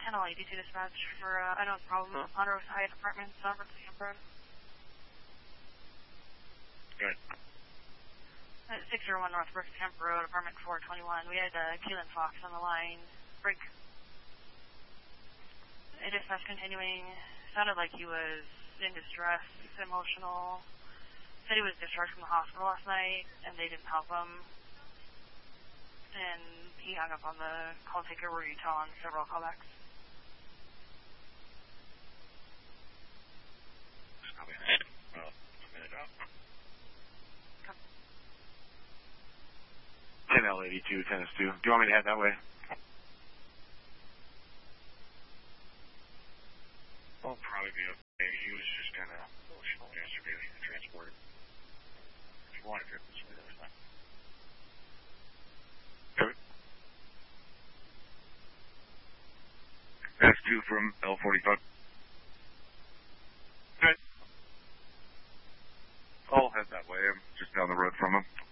1082 dispatch for, I know it's a problem with Ponderosa Heights Apartments, Roberts Camp Road. Good. 601 North Brooks Camp Road, apartment 421. We had Keelan Fox on the line. Break. Dispatch continuing. Sounded like he was in distress, emotional. Said he was discharged from the hospital last night, and they didn't help him. And he hung up on the call taker where you tell on several callbacks. Probably a minute out. 10L82, tennis 2. Do you want me to head that way? I'll probably be okay. He was just kind of emotional yesterday when he was transported. If you want to trip this way, that was fine. Good. That's 2 from L45. Good. I'll head that way. I'm just down the road from him.